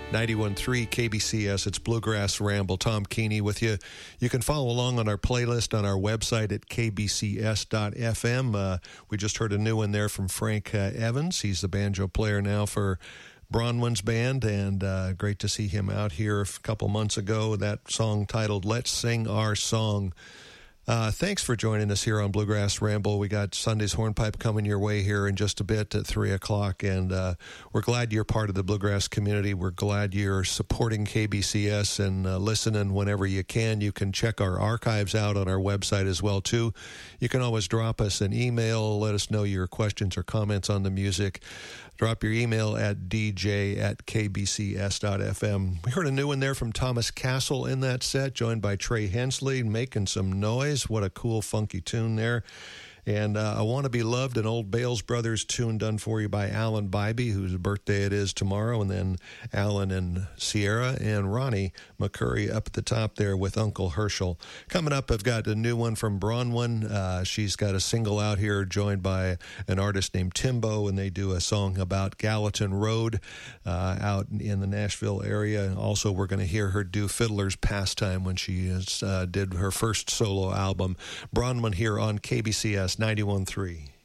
91.3 KBCS. It's Bluegrass Ramble. Tom Keeney with you. You can follow along on our playlist on our website at kbcs.fm. We just heard a new one there from Frank Evans. He's the banjo player now for Bronwyn's band, and great to see him out here a couple months ago. That song titled Let's Sing Our Song. Thanks for joining us here on Bluegrass Ramble. We got Sunday's Hornpipe coming your way here in just a bit at 3 o'clock, and we're glad you're part of the Bluegrass community. We're glad you're supporting KBCS and listening whenever you can. You can check our archives out on our website as well, too. You can always drop us an email, let us know your questions or comments on the music. Drop your email at dj@kbcs.fm. We heard a new one there from Thomas Castle in that set, joined by Trey Hensley, making some noise. What a cool, funky tune there. And I Want to Be Loved, an old Bales Brothers tune done for you by Alan Bybee, whose birthday it is tomorrow, and then Alan and Sierra and Ronnie McCurry up at the top there with Uncle Herschel. Coming up, I've got a new one from Bronwyn. She's got a single out here joined by an artist named Timbo, and they do a song about Gallatin Road out in the Nashville area. Also, we're going to hear her do Fiddler's Pastime when she did her first solo album. Bronwyn here on KBCS 91.3.